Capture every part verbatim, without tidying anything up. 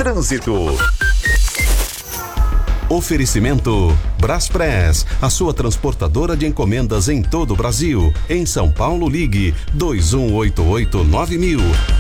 Trânsito. Oferecimento Braspress, a sua transportadora de encomendas em todo o Brasil. Em São Paulo, ligue dois um oito oito nove mil.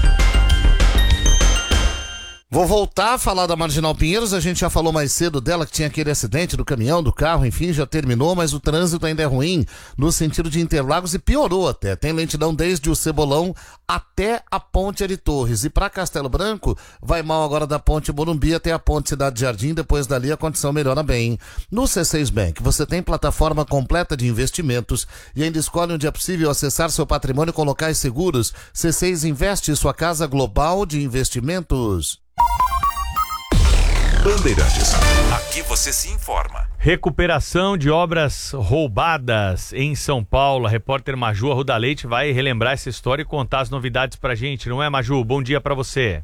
Vou voltar a falar da Marginal Pinheiros, a gente já falou mais cedo dela que tinha aquele acidente do caminhão, do carro, enfim, já terminou, mas o trânsito ainda é ruim no sentido de Interlagos e piorou até. Tem lentidão desde o Cebolão até a Ponte Ari Torres. E para Castelo Branco, vai mal agora da Ponte Morumbi até a Ponte Cidade Jardim, depois dali a condição melhora bem. No C seis Bank, você tem plataforma completa de investimentos e ainda escolhe onde é possível acessar seu patrimônio com locais seguros. C seis Investe, sua casa global de investimentos. Bandeirantes, aqui você se informa. Recuperação de obras roubadas em São Paulo. A repórter Maju Arruda Leite vai relembrar essa história e contar as novidades pra gente, não é, Maju? Bom dia pra você.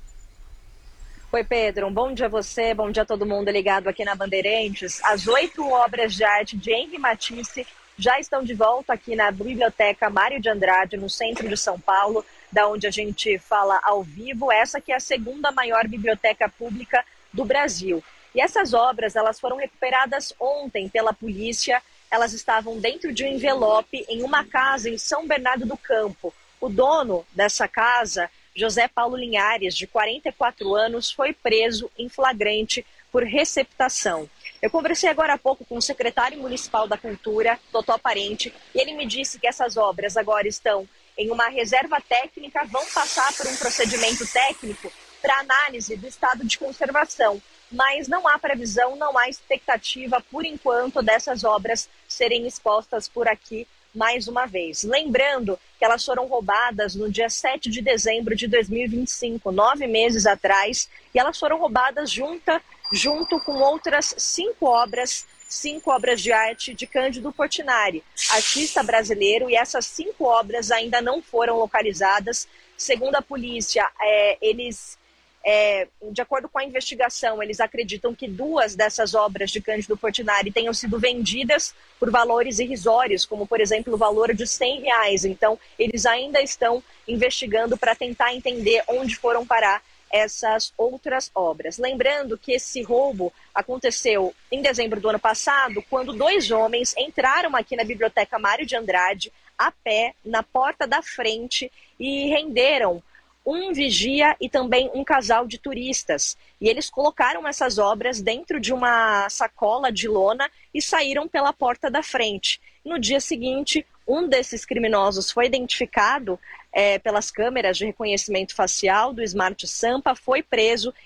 Oi, Pedro, um bom dia a você, bom dia a todo mundo ligado aqui na Bandeirantes. As oito obras de arte de Henri Matisse já estão de volta aqui na Biblioteca Mário de Andrade, no centro de São Paulo, da onde a gente fala ao vivo. Essa que é a segunda maior biblioteca pública do Brasil. E essas obras, elas foram recuperadas ontem pela polícia. Elas estavam dentro de um envelope em uma casa em São Bernardo do Campo. O dono dessa casa, José Paulo Linhares, de quarenta e quatro anos, foi preso em flagrante por receptação. Eu conversei agora há pouco com o secretário municipal da Cultura, Totó Parente, e ele me disse que essas obras agora estão em uma reserva técnica, vão passar por um procedimento técnico para análise do estado de conservação, mas não há previsão, não há expectativa, por enquanto, dessas obras serem expostas por aqui mais uma vez. Lembrando que elas foram roubadas no dia sete de dezembro de dois mil e vinte e cinco, nove meses atrás, e elas foram roubadas junta, junto com outras cinco obras, cinco obras de arte de Cândido Portinari, artista brasileiro, e essas cinco obras ainda não foram localizadas. Segundo a polícia, é, eles... É, de acordo com a investigação, eles acreditam que duas dessas obras de Cândido Portinari tenham sido vendidas por valores irrisórios, como, por exemplo, o valor de cem reais. Então, eles ainda estão investigando para tentar entender onde foram parar essas outras obras. Lembrando que esse roubo aconteceu em dezembro do ano passado, quando dois homens entraram aqui na Biblioteca Mário de Andrade, a pé, na porta da frente, e renderam um vigia e também um casal de turistas. E eles colocaram essas obras dentro de uma sacola de lona e saíram pela porta da frente. No dia seguinte, um desses criminosos foi identificado é, pelas câmeras de reconhecimento facial do Smart Sampa, foi preso